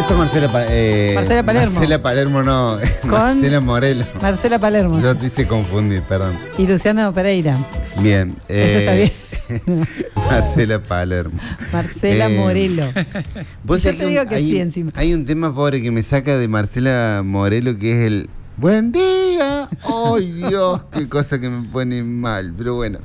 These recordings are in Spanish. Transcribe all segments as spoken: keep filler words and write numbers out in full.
Esto es Marcela, pa eh, Marcela Palermo. Marcela Palermo no, Con Marcela Morelo. Marcela Palermo. Yo te hice confundir, perdón. Y Luciano Pereira. Bien. Eh, Eso está bien. Marcela Palermo. Marcela Eh, Morelo. Vos Yo sabés te que digo un- que hay, sí encima. hay un tema, pobre, que me saca de Marcela Morelo, que es el buen día. ¡Ay, Dios! Qué cosa que me pone mal. Pero bueno.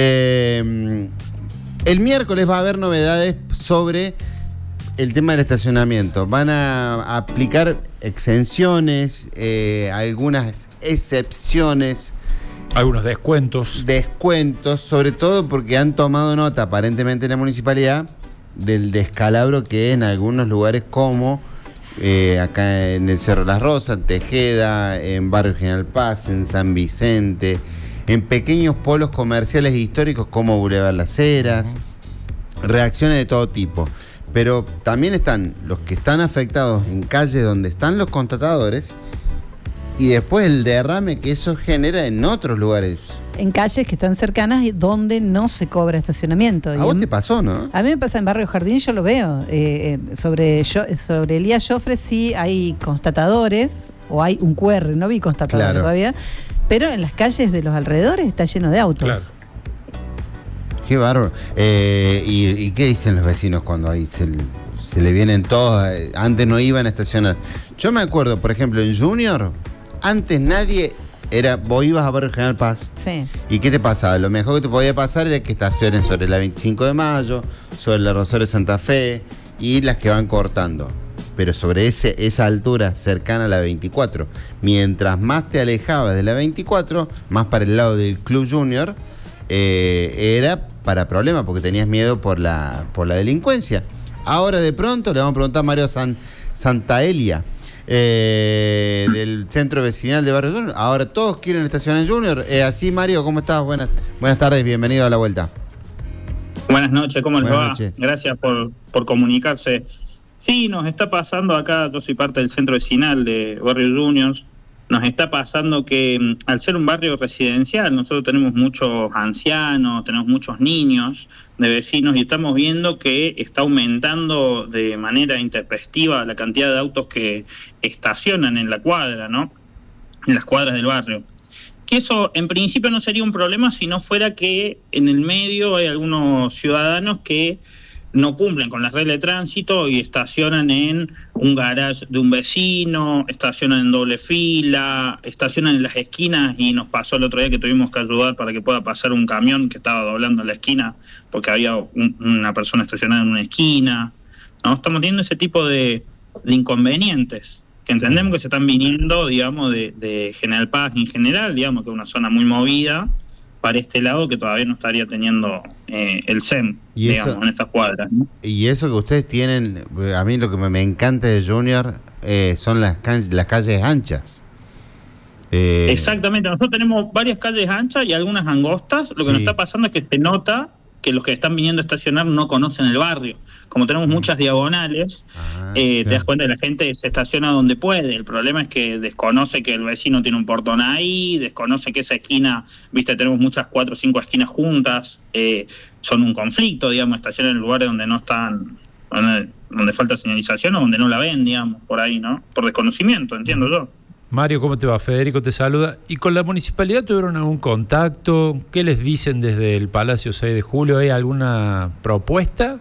Eh, el miércoles va a haber novedades sobre el tema del estacionamiento. Van a aplicar exenciones, eh, algunas excepciones, Algunos descuentos. descuentos, sobre todo porque han tomado nota, aparentemente en la municipalidad, del descalabro que en algunos lugares como eh, acá en el Cerro Las Rosas, en Tejeda, en Barrio General Paz, en San Vicente, en pequeños polos comerciales históricos como Boulevard Las Heras, reacciones de todo tipo. Pero también están los que están afectados en calles donde están los contratadores y después el derrame que eso genera en otros lugares. En calles que están cercanas y donde no se cobra estacionamiento. A Y vos en- te pasó, ¿no? A mí me pasa en Barrio Jardín, yo lo veo. Eh, eh, sobre, yo, sobre Elías Joffre sí hay constatadores, o hay un Q R, no vi constatadores Claro. todavía, pero en las calles de los alrededores está lleno de autos. Claro. Qué bárbaro. Eh, y, ¿Y qué dicen los vecinos cuando ahí se, se le vienen todos? eh, Antes no iban a estacionar. Yo me acuerdo, por ejemplo, en Junior, antes nadie era, vos ibas a Barrio General Paz. Sí. ¿Y qué te pasaba? Lo mejor que te podía pasar era que estaciones sobre la veinticinco de mayo, sobre la Rosario de Santa Fe y las que van cortando. Pero sobre ese, esa altura cercana a la veinticuatro. Mientras más te alejabas de la veinticuatro, más para el lado del Club Junior, eh, era para problemas porque tenías miedo por la, por la delincuencia. Ahora de pronto le vamos a preguntar a Mario San, Santaelia, eh, del centro vecinal de Barrio Junior. Ahora todos quieren estacionar en Junior. Eh, así, Mario, ¿cómo estás? Buenas, buenas tardes, bienvenido a la vuelta. Buenas noches, ¿cómo les Buenas va? noches. Gracias por, por comunicarse. Sí, nos está pasando acá, yo soy parte del centro vecinal de Barrio Juniors, nos está pasando que mm, al ser un barrio residencial, nosotros tenemos muchos ancianos, tenemos muchos niños de vecinos y estamos viendo que está aumentando de manera intempestiva la cantidad de autos que estacionan en la cuadra, ¿no? En las cuadras del barrio. Que eso en principio no sería un problema si no fuera que en el medio hay algunos ciudadanos que no cumplen con las reglas de tránsito y estacionan en un garage de un vecino, estacionan en doble fila, estacionan en las esquinas y nos pasó el otro día que tuvimos que ayudar para que pueda pasar un camión que estaba doblando en la esquina porque había un, una persona estacionada en una esquina. ¿No? Estamos teniendo ese tipo de, de inconvenientes que entendemos que se están viniendo, digamos, de, de General Paz en general, digamos que es una zona muy movida para este lado que todavía no estaría teniendo eh, el S E M, Y digamos, eso- en estas cuadras, ¿no? Y eso que ustedes tienen, a mí lo que me, me encanta de Junior eh, son las, can- las calles anchas. Eh, Exactamente, nosotros tenemos varias calles anchas y algunas angostas. Lo que Sí. nos está pasando es que se nota que los que están viniendo a estacionar no conocen el barrio. Como tenemos muchas diagonales, ah, eh, te claro. das cuenta que la gente se estaciona donde puede. El problema es que desconoce que el vecino tiene un portón ahí, desconoce que esa esquina, viste, tenemos muchas cuatro o cinco esquinas juntas, eh, son un conflicto, digamos, estacionan en lugares donde no están, donde, donde falta señalización o donde no la ven, digamos, por ahí, ¿no? Por desconocimiento, entiendo yo. Mario, ¿cómo te va? Federico te saluda. ¿Y con la municipalidad tuvieron algún contacto? ¿Qué les dicen desde el Palacio seis de julio? ¿Hay alguna propuesta?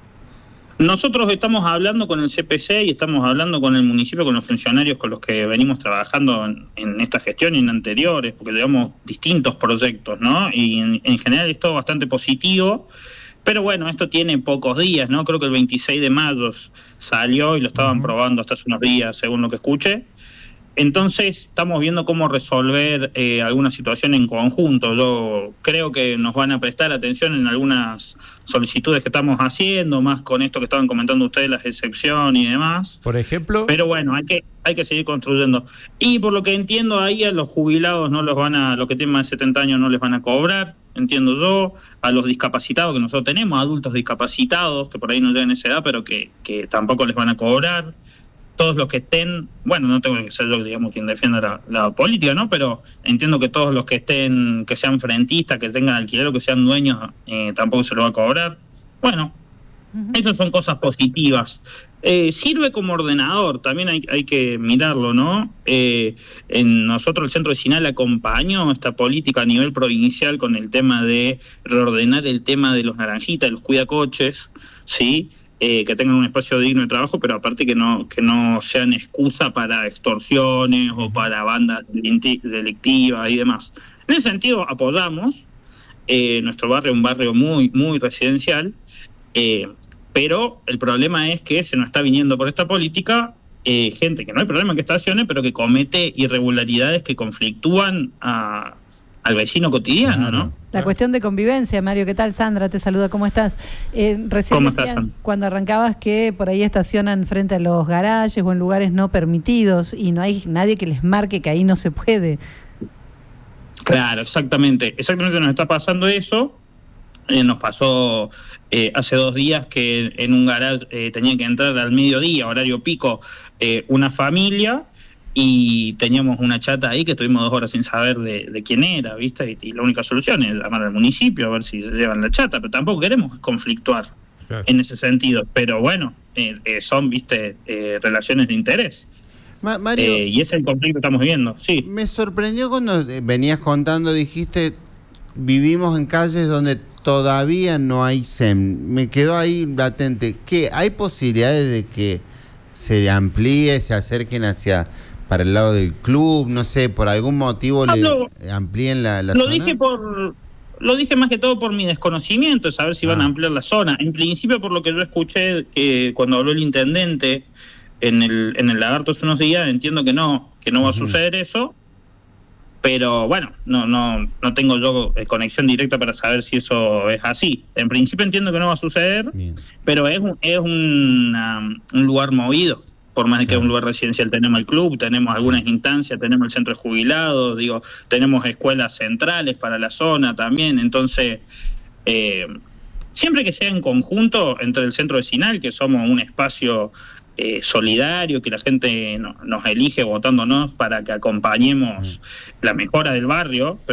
Nosotros estamos hablando con el C P C y estamos hablando con el municipio, con los funcionarios con los que venimos trabajando en, en esta gestión y en anteriores, porque llevamos distintos proyectos, ¿no? Y en, en general es todo bastante positivo, pero bueno, esto tiene pocos días, ¿no? Creo que el veintiséis de mayo salió y lo estaban probando hasta hace unos días, según lo que escuché. Entonces estamos viendo cómo resolver eh, alguna situación en conjunto. Yo creo que nos van a prestar atención en algunas solicitudes que estamos haciendo, más con esto que estaban comentando ustedes, las excepciones y demás. Por ejemplo, Pero bueno, hay que hay que seguir construyendo. Y por lo que entiendo ahí a los jubilados no los van a, los que tienen más de setenta años no les van a cobrar, entiendo yo, a los discapacitados que nosotros tenemos, adultos discapacitados que por ahí no llegan a esa edad, pero que, que tampoco les van a cobrar. Todos los que estén, bueno, no tengo que ser yo, digamos, quien defienda la, la política, ¿no? Pero entiendo que todos los que estén, que sean frentistas, que tengan alquiler o que sean dueños, eh, tampoco se lo va a cobrar. Bueno, esas son cosas positivas. Eh, sirve como ordenador, también hay, hay que mirarlo, ¿no? Eh, en nosotros el Centro Vecinal acompañó esta política a nivel provincial con el tema de reordenar el tema de los naranjitas, de los cuidacoches, ¿sí? Eh, que tengan un espacio digno de trabajo, pero aparte que no que no sean excusa para extorsiones o para bandas delictivas y demás. En ese sentido apoyamos, eh, nuestro barrio es un barrio muy, muy residencial, eh, pero el problema es que se nos está viniendo por esta política eh, gente que no hay problema que estacione, pero que comete irregularidades que conflictúan a, al vecino cotidiano, ¿no? La cuestión de convivencia, Mario. ¿Qué tal? Sandra te saluda, ¿cómo estás? Eh, recién ¿Cómo decías, estás, cuando arrancabas, que por ahí estacionan frente a los garajes o en lugares no permitidos y no hay nadie que les marque que ahí no se puede. Claro, exactamente. Exactamente nos está pasando eso. Eh, nos pasó eh, hace dos días que en un garage eh, tenía que entrar al mediodía, horario pico, eh, una familia, y teníamos una chata ahí que estuvimos dos horas sin saber de, de quién era, ¿viste? Y, y la única solución es llamar al municipio a ver si se llevan la chata, pero tampoco queremos conflictuar claro. en ese sentido. Pero bueno, eh, eh, son, ¿viste? Eh, relaciones de interés. Ma Mario, eh, y ese es el conflicto que estamos viendo, sí. Me sorprendió cuando venías contando, dijiste, vivimos en calles donde todavía no hay S E M. Me quedó ahí latente. ¿Qué? ¿Hay posibilidades de que se amplíe, se acerquen hacia para el lado del club? No sé, por algún motivo ah, le lo, amplíen la, la lo zona. Dije por, lo dije más que todo por mi desconocimiento, saber si ah. van a ampliar la zona. En principio, por lo que yo escuché que cuando habló el intendente en el, en el Lagarto hace unos días, entiendo que no, que no va a suceder uh-huh. eso. Pero bueno, no no no tengo yo conexión directa para saber si eso es así. En principio entiendo que no va a suceder, Bien. pero es un, es un, um, un lugar movido. Por más de que es un lugar residencial, tenemos el club, tenemos algunas instancias, tenemos el centro de jubilados, digo, tenemos escuelas centrales para la zona también. Entonces, eh, siempre que sea en conjunto entre el centro vecinal, que somos un espacio Eh, solidario, que la gente no, nos elige votándonos para que acompañemos la mejora del barrio, pero